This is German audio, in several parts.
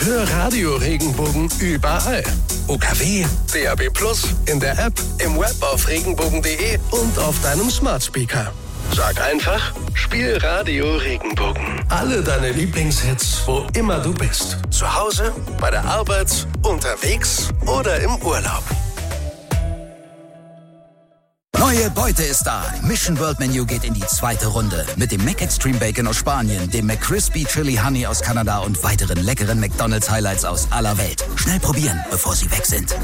Hör Radio Regenbogen überall. UKW, DAB+, in der App, im Web auf regenbogen.de und auf deinem Smart Speaker. Sag einfach, spiel Radio Regenbogen. Alle deine Lieblingshits, wo immer du bist. Zu Hause, bei der Arbeit, unterwegs oder im Urlaub. Neue Beute ist da. Mission World Menu geht in die zweite Runde. Mit dem McExtreme Bacon aus Spanien, dem McCrispy Chili Honey aus Kanada und weiteren leckeren McDonald's Highlights aus aller Welt. Schnell probieren, bevor sie weg sind.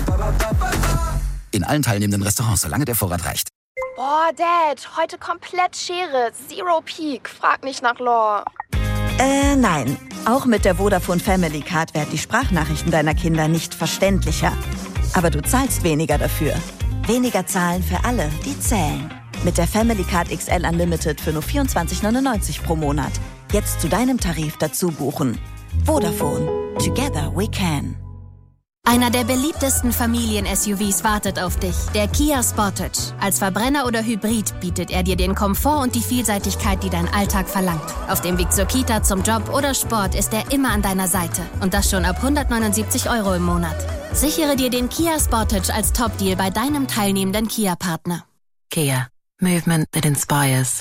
In allen teilnehmenden Restaurants, solange der Vorrat reicht. Boah, Dad, heute komplett Schere. Zero Peak. Frag nicht nach Lore. Nein. Auch mit der Vodafone Family Card werden die Sprachnachrichten deiner Kinder nicht verständlicher. Aber du zahlst weniger dafür. Weniger zahlen für alle, die zählen. Mit der Family Card XL Unlimited für nur 24,99 pro Monat. Jetzt zu deinem Tarif dazu buchen. Vodafone. Together we can. Einer der beliebtesten Familien-SUVs wartet auf dich, der Kia Sportage. Als Verbrenner oder Hybrid bietet er dir den Komfort und die Vielseitigkeit, die dein Alltag verlangt. Auf dem Weg zur Kita, zum Job oder Sport ist er immer an deiner Seite. Und das schon ab 179 € im Monat. Sichere dir den Kia Sportage als Top-Deal bei deinem teilnehmenden Kia-Partner. Kia. Movement that inspires.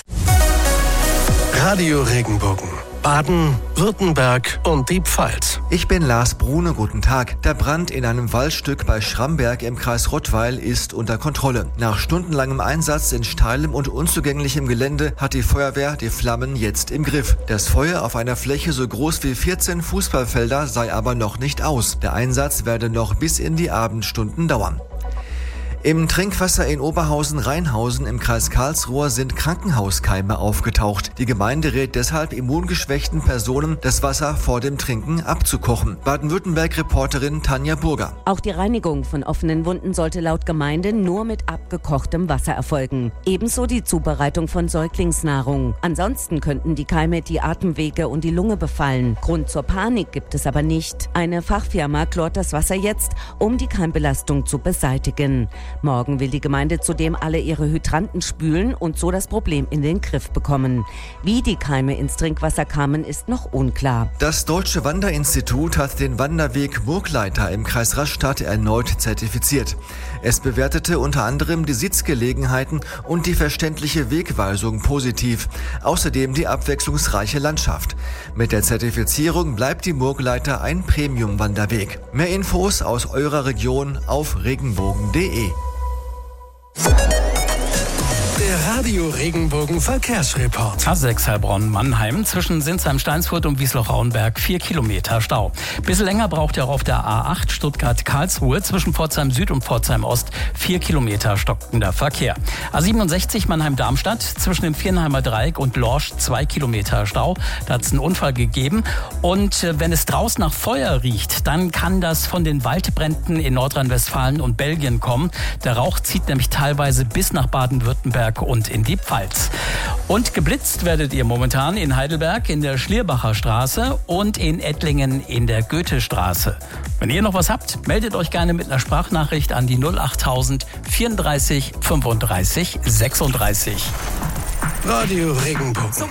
Radio Regenbogen. Baden, Württemberg und die Pfalz. Ich bin Lars Brune, guten Tag. Der Brand in einem Waldstück bei Schramberg im Kreis Rottweil ist unter Kontrolle. Nach stundenlangem Einsatz in steilem und unzugänglichem Gelände hat die Feuerwehr die Flammen jetzt im Griff. Das Feuer auf einer Fläche so groß wie 14 Fußballfelder sei aber noch nicht aus. Der Einsatz werde noch bis in die Abendstunden dauern. Im Trinkwasser in Oberhausen-Rheinhausen im Kreis Karlsruhe sind Krankenhauskeime aufgetaucht. Die Gemeinde rät deshalb immungeschwächten Personen, das Wasser vor dem Trinken abzukochen. Baden-Württemberg-Reporterin Tanja Burger. Auch die Reinigung von offenen Wunden sollte laut Gemeinde nur mit abgekochtem Wasser erfolgen. Ebenso die Zubereitung von Säuglingsnahrung. Ansonsten könnten die Keime die Atemwege und die Lunge befallen. Grund zur Panik gibt es aber nicht. Eine Fachfirma chlort das Wasser jetzt, um die Keimbelastung zu beseitigen. Morgen will die Gemeinde zudem alle ihre Hydranten spülen und so das Problem in den Griff bekommen. Wie die Keime ins Trinkwasser kamen, ist noch unklar. Das Deutsche Wanderinstitut hat den Wanderweg Murgleiter im Kreis Rastatt erneut zertifiziert. Es bewertete unter anderem die Sitzgelegenheiten und die verständliche Wegweisung positiv. Außerdem die abwechslungsreiche Landschaft. Mit der Zertifizierung bleibt die Murgleiter ein Premium-Wanderweg. Mehr Infos aus eurer Region auf regenbogen.de. Der Radio Regenbogen Verkehrsreport. A6 Heilbronn-Mannheim zwischen Sinsheim-Steinsfurt und Wiesloch-Rauenberg 4 Kilometer Stau. Bisschen länger braucht ihr auch auf der A8 Stuttgart-Karlsruhe zwischen Pforzheim Süd und Pforzheim Ost 4 Kilometer stockender Verkehr. A67 Mannheim-Darmstadt zwischen dem Viernheimer Dreieck und Lorsch 2 Kilometer Stau. Da hat es einen Unfall gegeben. Und wenn es draußen nach Feuer riecht, dann kann das von den Waldbränden in Nordrhein-Westfalen und Belgien kommen. Der Rauch zieht nämlich teilweise bis nach Baden-Württemberg und in die Pfalz. Und geblitzt werdet ihr momentan in Heidelberg in der Schlierbacher Straße und in Ettlingen in der Goethestraße. Wenn ihr noch was habt, meldet euch gerne mit einer Sprachnachricht an die 08000 34 35 36. Radio Regenbogen.